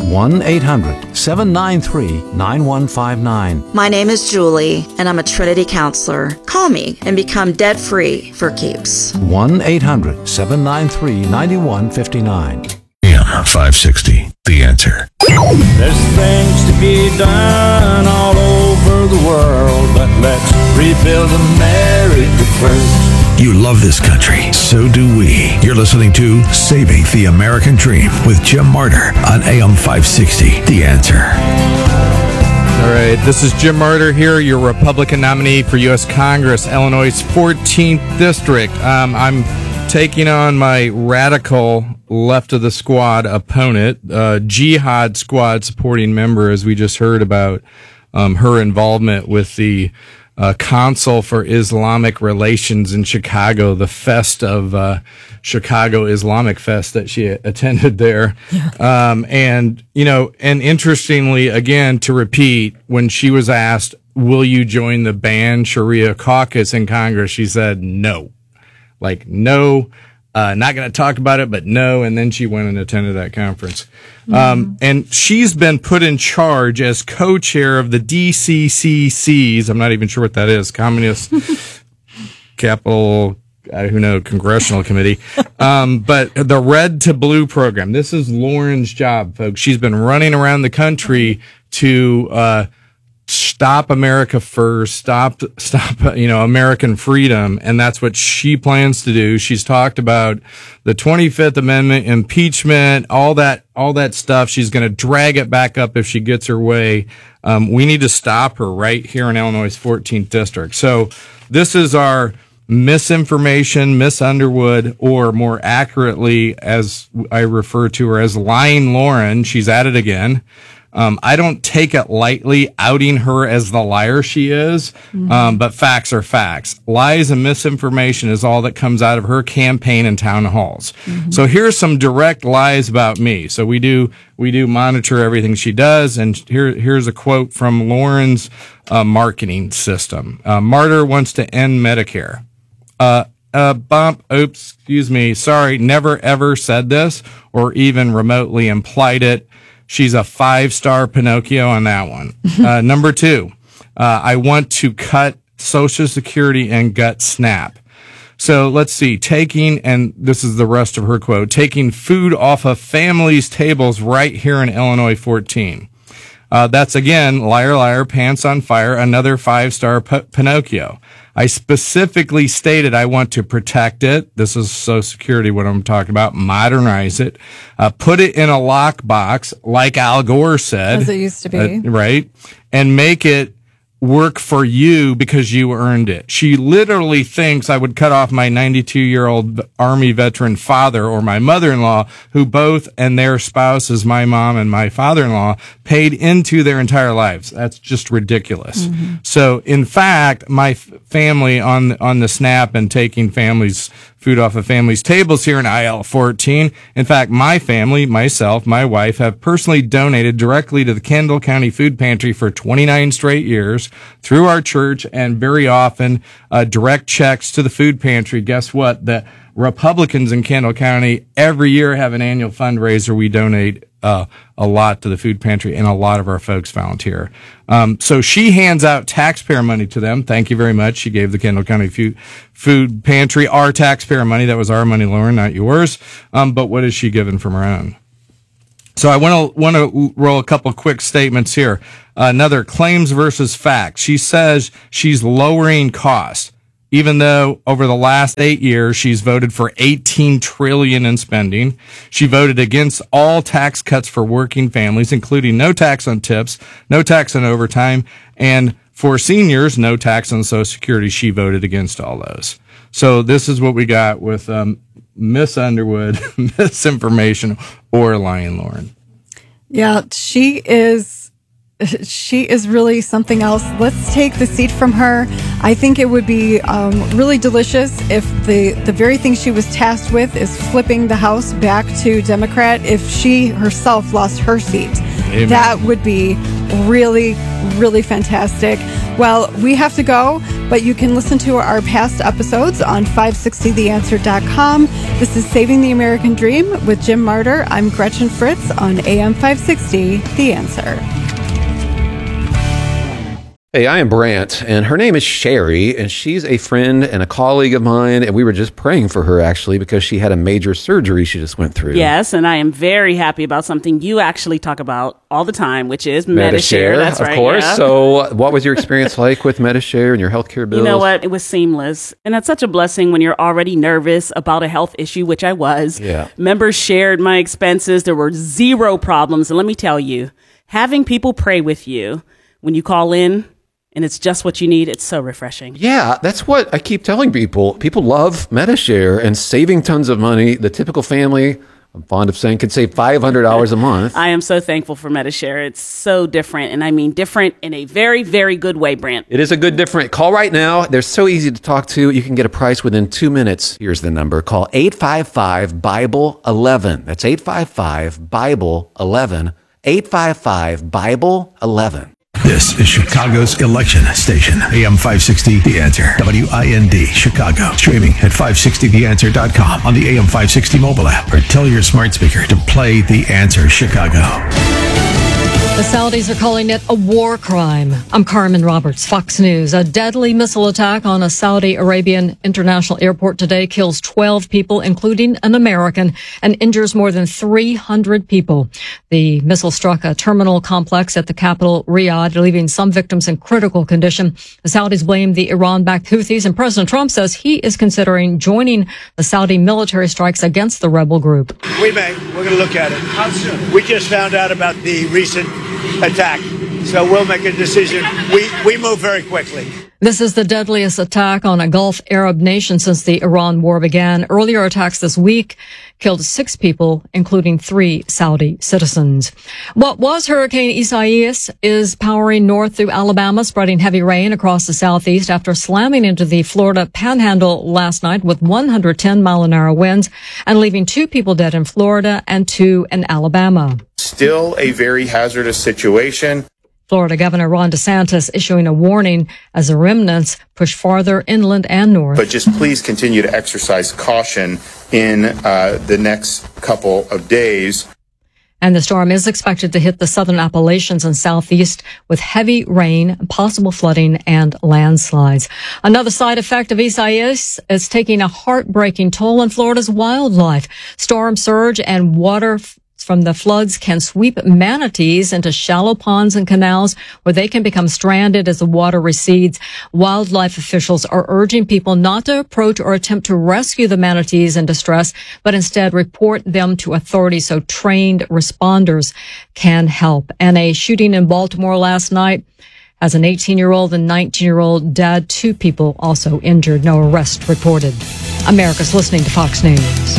1-800-793-9159. My name is Julie, and I'm a Trinity counselor. Call me and become debt-free for keeps. 1-800-793-9159. AM 560, The Answer. There's things to be done all over the world, but let's rebuild America first. You love this country. So do we. You're listening to Saving the American Dream with Jim Martyr on AM 560, The Answer. All right, this is Jim Martyr here, your Republican nominee for U.S. Congress, Illinois' 14th District. I'm taking on my radical left of the squad opponent, Jihad Squad supporting member, as we just heard about her involvement with the Council for Islamic Relations in Chicago, the fest of Chicago Islamic Fest that she attended there. Yeah. And interestingly, again, to repeat, when she was asked, will you join the banned Sharia caucus in Congress, she said no. Like, no, not going to talk about it, but no. And then she went and attended that conference. And she's been put in charge as co-chair of the DCCCs. I'm not even sure what that is. Communist Capital, Congressional Committee. But the Red to Blue program. This is Lauren's job, folks. She's been running around the country to, stop America first, stop, American freedom. And that's what she plans to do. She's talked about the 25th Amendment, impeachment, all that stuff. She's going to drag it back up if she gets her way. We need to stop her right here in Illinois' 14th district. So this is our misinformation, Miss Underwood, or more accurately, as I refer to her as Lying Lauren. She's at it again. I don't take it lightly outing her as the liar she is, but facts are facts. Lies and misinformation is all that comes out of her campaign and town halls. So here's some direct lies about me. So we do monitor everything she does, and here's a quote from Lauren's marketing system. Martyr wants to end Medicare. Sorry, never ever said this or even remotely implied it. She's a 5-star Pinocchio on that one. Number 2, I want to cut Social Security and gut SNAP. So let's see, and this is the rest of her quote, taking food off of families' tables right here in Illinois 14. That's again, liar, liar, pants on fire, another 5-star Pinocchio. I specifically stated I want to protect it. This is Social Security, what I'm talking about. Modernize it. Put it in a lockbox, like Al Gore said. As it used to be. Right? And make it work for you because you earned it. She literally thinks I would cut off my 92-year-old Army veteran father or my mother-in-law, who both and their spouses, my mom and my father-in-law, paid into their entire lives. That's just ridiculous. Mm-hmm. So, in fact, my family on the SNAP and taking families' food off of families' tables here in IL-14. In fact, my family, myself, my wife, have personally donated directly to the Kendall County Food Pantry for 29 straight years through our church, and very often direct checks to the food pantry. Guess what? The Republicans in Kendall County every year have an annual fundraiser. We donate a lot to the food pantry, and a lot of our folks volunteer. So she hands out taxpayer money to them. Thank you very much. She gave the Kendall County Food Pantry our taxpayer money. That was our money, Lauren, not yours. But what is she given from her own? So I want to roll a couple quick statements here. Another claims versus facts. She says she's lowering costs, even though over the last 8 years she's voted for $18 trillion in spending. She voted against all tax cuts for working families, including no tax on tips, no tax on overtime, and for seniors, no tax on Social Security. She voted against all those. So this is what we got with Miss Underwood, misinformation, or lying Lauren. Yeah, she is really something else. Let's take the seat from her. I think it would be really delicious if the very thing she was tasked with is flipping the House back to Democrat, if she herself lost her seat. Amen. That would be really, really fantastic. Well, we have to go, but you can listen to our past episodes on 560theanswer.com. This is Saving the American Dream with Jim Martyr. I'm Gretchen Fritz on AM 560, The Answer. Hey, I am Brant, and her name is Sherry, and she's a friend and a colleague of mine, and we were just praying for her, actually, because she had a major surgery she just went through. Yes, and I am very happy about something you actually talk about all the time, which is Medi-Share. That's right. Of course. Yeah. So what was your experience like with Medi-Share and your healthcare bills? You know what? It was seamless. And that's such a blessing when you're already nervous about a health issue, which I was. Yeah. Members shared my expenses. There were zero problems. And let me tell you, having people pray with you when you call in, and it's just what you need, it's so refreshing. Yeah, that's what I keep telling people. People love Medi-Share and saving tons of money. The typical family, I'm fond of saying, could save $500 a month. I am so thankful for Medi-Share. It's so different, and I mean different in a very, very good way, Brant. It is a good different. Call right now. They're so easy to talk to. You can get a price within 2 minutes. Here's the number. Call 855-BIBLE-11. That's 855-BIBLE-11. 855-BIBLE-11. This is Chicago's election station. AM 560, The Answer. WIND, Chicago. Streaming at 560theanswer.com on the AM 560 mobile app, or tell your smart speaker to play The Answer Chicago. The Saudis are calling it a war crime. I'm Carmen Roberts, Fox News. A deadly missile attack on a Saudi Arabian international airport today kills 12 people, including an American, and injures more than 300 people. The missile struck a terminal complex at the capital, Riyadh, leaving some victims in critical condition. The Saudis blame the Iran-backed Houthis, and President Trump says he is considering joining the Saudi military strikes against the rebel group. We may. We're going to look at it. How soon? We just found out about the recent attack, so we'll make a decision. We move very quickly. This is the deadliest attack on a Gulf Arab nation since the Iran war began. Earlier attacks this week killed 6 people, including 3 Saudi citizens. What was Hurricane Isaias is powering north through Alabama, spreading heavy rain across the southeast after slamming into the Florida panhandle last night with 110-mile-an-hour winds and leaving 2 people dead in Florida and 2 in Alabama. Still a very hazardous situation. Florida Governor Ron DeSantis issuing a warning as the remnants push farther inland and north. But just please continue to exercise caution in the next couple of days. And the storm is expected to hit the southern Appalachians and southeast with heavy rain, possible flooding, and landslides. Another side effect of Isaias is taking a heartbreaking toll on Florida's wildlife. Storm surge and water from the floods can sweep manatees into shallow ponds and canals where they can become stranded as the water recedes. Wildlife officials are urging people not to approach or attempt to rescue the manatees in distress, but instead report them to authorities so trained responders can help. And a shooting in Baltimore last night As an 18-year-old and 19-year-old dead, 2 people also injured. No arrest reported. America's listening to Fox News.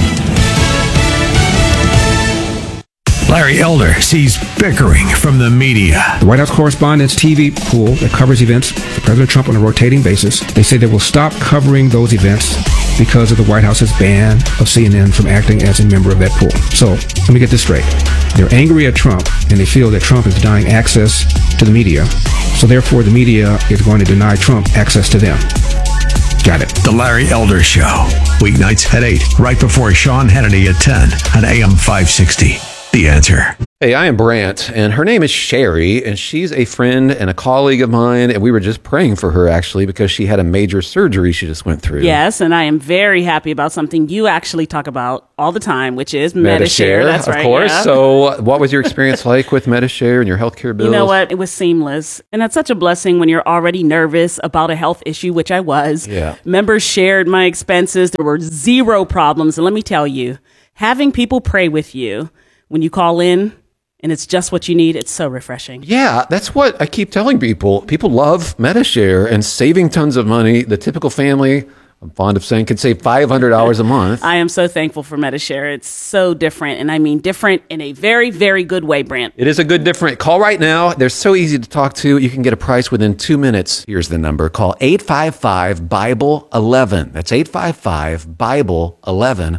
Larry Elder sees bickering from the media. The White House Correspondents' TV pool that covers events for President Trump on a rotating basis, they say they will stop covering those events because of the White House's ban of CNN from acting as a member of that pool. So, let me get this straight. They're angry at Trump, and they feel that Trump is denying access to the media. So therefore, the media is going to deny Trump access to them. Got it. The Larry Elder Show. Weeknights at 8, right before Sean Hannity at 10 on AM 560. The Answer. Hey, I am Brant, and her name is Sherry, and she's a friend and a colleague of mine, and we were just praying for her, actually, because she had a major surgery she just went through. Yes, and I am very happy about something you actually talk about all the time, which is Medi-Share. That's right. Of course. Yeah. So what was your experience like with Medi-Share and your healthcare bills? You know what? It was seamless. And that's such a blessing when you're already nervous about a health issue, which I was. Yeah. Members shared my expenses. There were 0 problems. And let me tell you, having people pray with you when you call in, and it's just what you need, it's so refreshing. Yeah, that's what I keep telling people. People love Medi-Share and saving tons of money. The typical family, I'm fond of saying, can save $500 a month. I am so thankful for Medi-Share. It's so different, and I mean different in a very, very good way, Brant. It is a good different. Call right now. They're so easy to talk to. You can get a price within 2 minutes. Here's the number. Call 855-BIBLE-11. That's 855-BIBLE-11.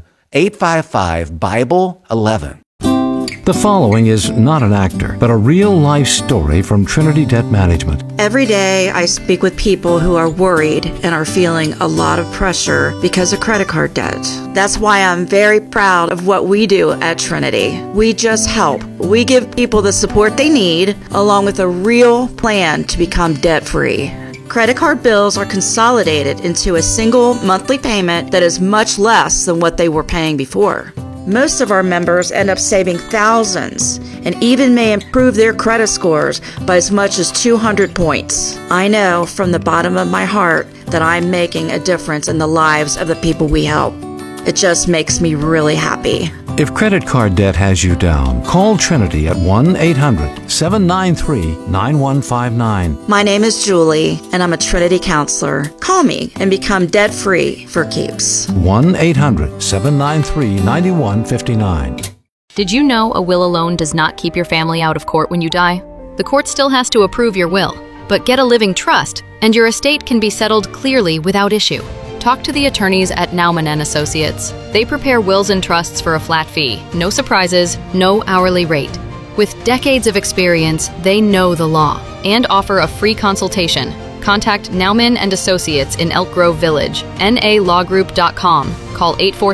855-BIBLE-11. The following is not an actor, but a real-life story from Trinity Debt Management. Every day, I speak with people who are worried and are feeling a lot of pressure because of credit card debt. That's why I'm very proud of what we do at Trinity. We just help. We give people the support they need, along with a real plan to become debt-free. Credit card bills are consolidated into a single monthly payment that is much less than what they were paying before. Most of our members end up saving thousands and even may improve their credit scores by as much as 200 points. I know from the bottom of my heart that I'm making a difference in the lives of the people we help. It just makes me really happy. If credit card debt has you down, call Trinity at 1-800-793-9159. My name is Julie, and I'm a Trinity counselor. Call me and become debt-free for keeps. 1-800-793-9159. Did you know a will alone does not keep your family out of court when you die? The court still has to approve your will, but get a living trust, and your estate can be settled clearly without issue. Talk to the attorneys at Naumann & Associates. They prepare wills and trusts for a flat fee, no surprises, no hourly rate. With decades of experience, they know the law and offer a free consultation. Contact Naumann & Associates in Elk Grove Village, nalawgroup.com. Call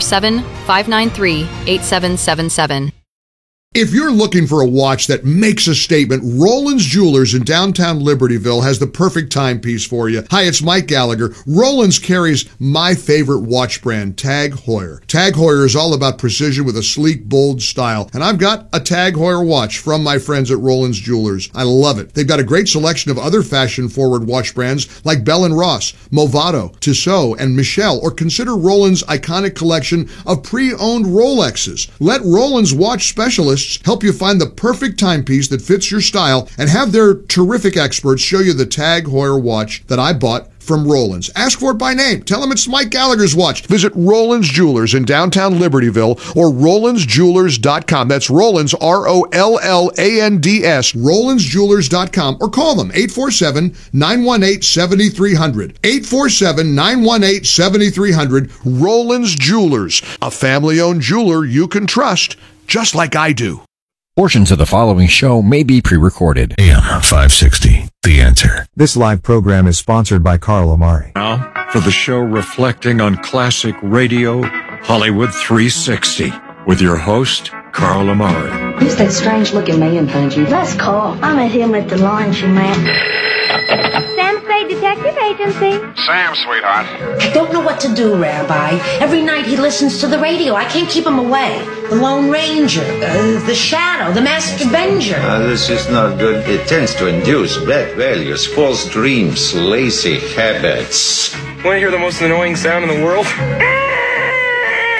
847-593-8777. If you're looking for a watch that makes a statement, Roland's Jewelers in downtown Libertyville has the perfect timepiece for you. Hi, it's Mike Gallagher. Roland's carries my favorite watch brand, Tag Heuer. Tag Heuer is all about precision with a sleek, bold style. And I've got a Tag Heuer watch from my friends at Roland's Jewelers. I love it. They've got a great selection of other fashion-forward watch brands like Bell & Ross, Movado, Tissot, and Michelle, or consider Roland's iconic collection of pre-owned Rolexes. Let Roland's watch specialists help you find the perfect timepiece that fits your style and have their terrific experts show you the Tag Heuer watch that I bought from Roland's. Ask for it by name. Tell them it's Mike Gallagher's watch. Visit Roland's Jewelers in downtown Libertyville or RolandsJewelers.com. That's Roland's, ROLLANDS, RolandsJewelers.com, or call them 847-918-7300. 847-918-7300. Roland's Jewelers, a family-owned jeweler you can trust, just like I do. Portions of the following show may be pre-recorded. AM 560, The Answer. This live program is sponsored by Carl Amari. Now, for the show reflecting on classic radio, Hollywood 360, with your host, Carl Amari. Who's that strange-looking man behind you? That's Carl. I met him at the laundromat. Sam Spade Detective Agency. Sam, sweetheart. I don't know what to do, Rabbi. Every night he listens to the radio. I can't keep him away. The Lone Ranger, the Shadow, the Masked Avenger. This is not good. It tends to induce bad values, false dreams, lazy habits. Want to hear the most annoying sound in the world?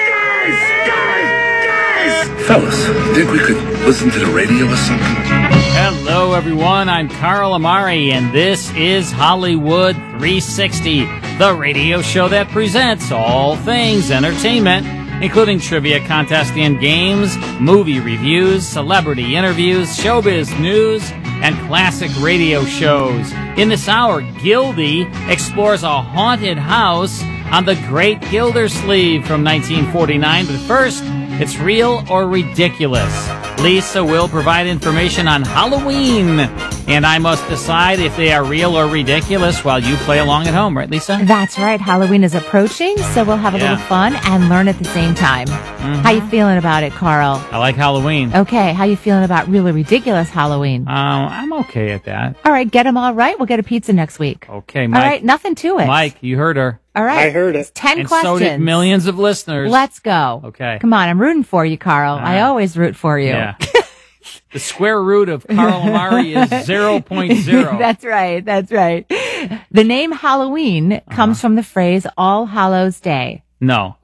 Fellas, think we could listen to the radio or something? Hello, everyone. I'm Carl Amari, and this is Hollywood 360, the radio show that presents all things entertainment, including trivia contests and games, movie reviews, celebrity interviews, showbiz news, and classic radio shows. In this hour, Gildy explores a haunted house on the Great Gildersleeve from 1949. But first, it's real or ridiculous. Lisa will provide information on Halloween, and I must decide if they are real or ridiculous while you play along at home, right, Lisa? That's right. Halloween is approaching, so we'll have a little fun and learn at the same time. How you feeling about it, Carl? I like Halloween. Okay, how you feeling about really ridiculous Halloween? I'm okay at that. All right, get them all right. We'll get a pizza next week. Okay, Mike. All right, nothing to it. Mike, you heard her. All right. I heard it. It's 10 and questions. So did millions of listeners. Let's go. Okay. Come on, I'm rooting for you, Carl. I always root for you. Yeah. The square root of Carl Amari is 0.0. That's right. That's right. The name Halloween comes from the phrase All Hallows Day. No.